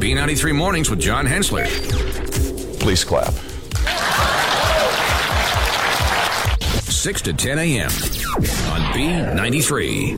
B93 Mornings with John Hensler. Please clap. 6 to 10 a.m. on B93.